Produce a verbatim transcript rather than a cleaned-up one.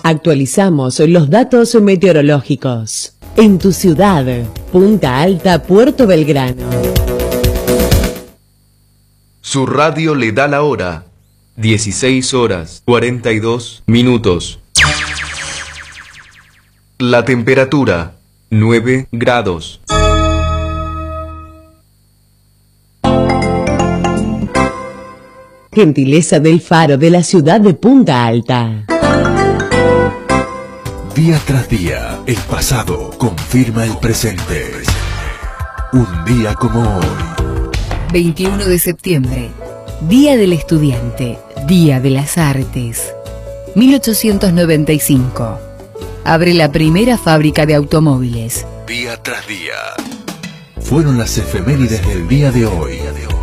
Actualizamos los datos meteorológicos. En tu ciudad, Punta Alta, Puerto Belgrano. Su radio le da la hora. dieciséis horas, cuarenta y dos minutos. La temperatura, nueve grados. Gentileza del Faro de la ciudad de Punta Alta. Día tras día, el pasado confirma el presente. Un día como hoy. veintiuno de septiembre, Día del Estudiante, Día de las Artes. mil ochocientos noventa y cinco. Abre la primera fábrica de automóviles. Día tras día. Fueron las efemérides del día de hoy.